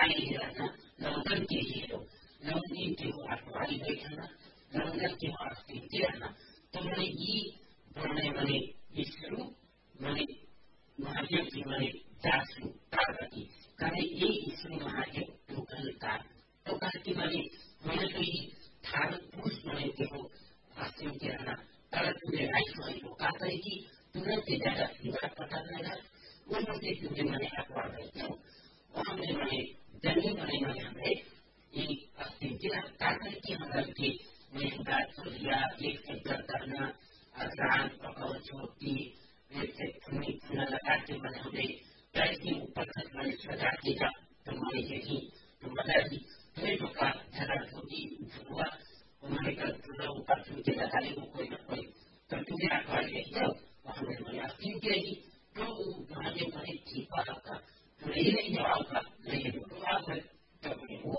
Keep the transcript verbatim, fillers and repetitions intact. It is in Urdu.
na langan ke hero langan ke atwari baitana langan ke astintiana to mane i mane mane isru mane mahadev ki mane jasu tarati kare ye isru mahadev to kalta to kalti mane mane to i thar push mane ke ho astintiana kare tune aiso aiso kata ki turante jada sura patana uno de tune mane atwari to وہاں میں جنگی بنے میں ہمیں یہ اسٹنٹیاں کاٹر کی حمل کی محنت یا ایک سے گر کرنا آسان پکاؤ چھوٹی ایک سے تھوڑی تھوڑا لگا کے بنے ہمیں پیر کے اوپر تک میں سجا کے جا تمہارے یہی تو بتا دی تمہیں جو کا جھگڑ ہوتی ہوا ہمارے گھر تھوڑا اوپر چھو کے لگانے کو کوئی نہ کوئی تو تمہیں رکھوا لے جاؤ وہاں میں میں اسٹنٹیاں گی تو وہاں جو بنے ٹھیک ہوا کا تو یہ نہیں جواب کا